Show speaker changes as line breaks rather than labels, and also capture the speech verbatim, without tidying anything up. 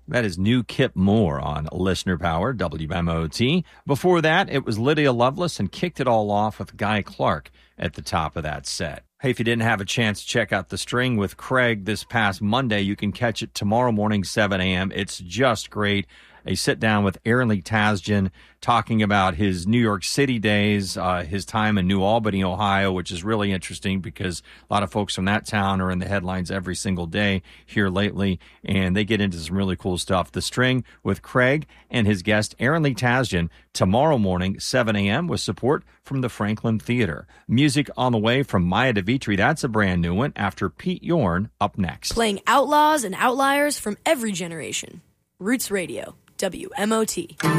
That is New Kip Moore on Listener Power, W M O T. Before that, it was Lydia Lovelace and kicked it all off with Guy Clark at the top of that set. Hey, if you didn't have a chance to check out The String with Craig this past Monday, you can catch it tomorrow morning, seven a.m. It's just great. A sit-down with Aaron Lee Tasjan talking about his New York City days, uh, his time in New Albany, Ohio, which is really interesting because a lot of folks from that town are in the headlines every single day here lately, and they get into some really cool stuff. The String with Craig and his guest, Aaron Lee Tasjan, tomorrow morning, seven a.m., with support from the Franklin Theater. Music on the way from Maya DeVitri. That's a brand new one after Pete Yorn up next.
Playing outlaws and outliers from every generation. Roots Radio. W M O T.